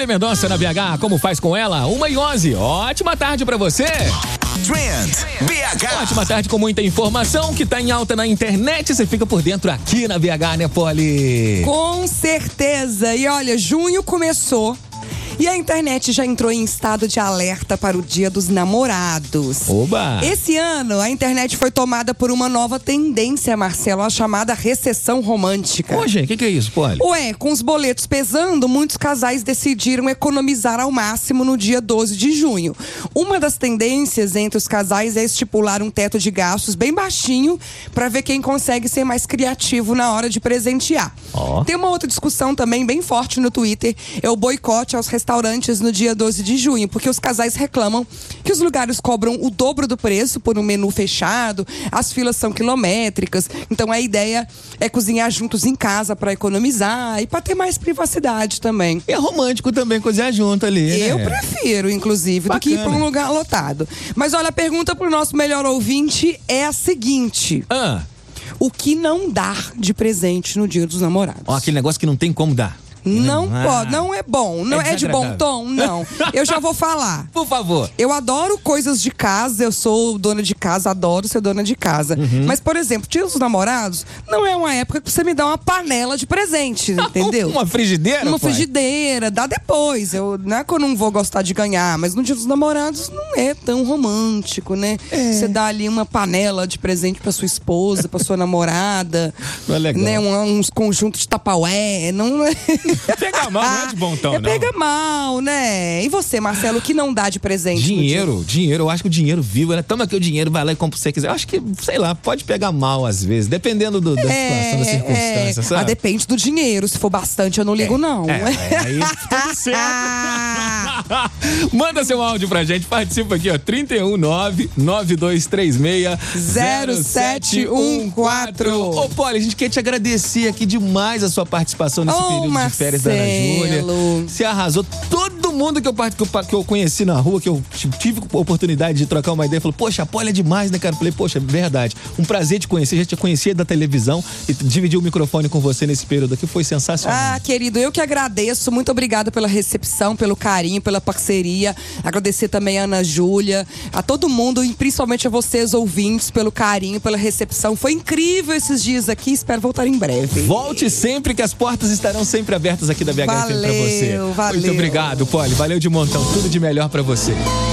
Mendonça na BH, como faz com ela? 1h11. Ótima tarde pra você. Trend BH. Ótima tarde com muita informação que tá em alta na internet. Você fica por dentro aqui na BH, né, Poli? Com certeza. E olha, junho começou. E a internet já entrou em estado de alerta para o Dia dos Namorados. Oba! Esse ano, a internet foi tomada por uma nova tendência, Marcelo, a chamada recessão romântica. Ô, gente, o que é isso, Poli? Ué, com os boletos pesando, muitos casais decidiram economizar ao máximo no dia 12 de junho. Uma das tendências entre os casais é estipular um teto de gastos bem baixinho para ver quem consegue ser mais criativo na hora de presentear. Ó. Tem uma outra discussão também bem forte no Twitter, é o boicote aos restaurantes no dia 12 de junho, porque os casais reclamam que os lugares cobram o dobro do preço por um menu fechado, as filas são quilométricas, então a ideia é cozinhar juntos em casa para economizar e para ter mais privacidade também. E é romântico também cozinhar junto ali, né? Eu prefiro, inclusive, do que ir para um lugar lotado. Mas olha, a pergunta pro nosso melhor ouvinte é a seguinte: o que não dar de presente no Dia dos Namorados? Ó, aquele negócio que não tem como dar. Não pode, não é bom. Não é de bom tom, não. Eu já vou falar. Por favor. Eu adoro coisas de casa, eu sou dona de casa, adoro ser dona de casa. Mas, por exemplo, Dia dos Namorados não é uma época que você me dá uma panela de presente, entendeu? Uma frigideira? Uma pai? frigideira, dá depois. Não é que eu não vou gostar de ganhar, mas no Dia dos Namorados não é tão romântico, né? Você dá ali uma panela de presente pra sua esposa, pra sua namorada. Não é legal. Né? Uns conjuntos de Tupperware, não é... Pega mal, não é de bom tom, não. Pega mal, né? E você, Marcelo, o que não dá de presente? Dinheiro, eu acho que o dinheiro vivo, né? Toma aqui o dinheiro, vai lá e compra o que você quiser. Eu acho que, sei lá, pode pegar mal às vezes, dependendo da situação, da circunstância, sabe? Depende do dinheiro, se for bastante eu não ligo não. Aí tudo certo. Manda seu áudio pra gente, participa aqui, ó, 319-9236-0714. Ô, Poli, a gente quer te agradecer aqui demais a sua participação nesse período de férias da Ana Júlia. Você arrasou. Todo mundo que eu conheci na rua, que eu tive a oportunidade de trocar uma ideia, falou, poxa, a Poli é demais, né, cara? Eu falei, poxa, verdade. Um prazer te conhecer, já te conhecia da televisão e dividir o microfone com você nesse período aqui foi sensacional. Ah, querido, eu que agradeço. Muito obrigada pela recepção, pelo carinho, pela parceria. Agradecer também a Ana Júlia, a todo mundo e principalmente a vocês, ouvintes, pelo carinho, pela recepção. Foi incrível esses dias aqui, espero voltar em breve. Volte sempre, que as portas estarão sempre abertas aqui da BH FM pra você. Valeu. Muito obrigado, Poli. Valeu de montão. Tudo de melhor pra você.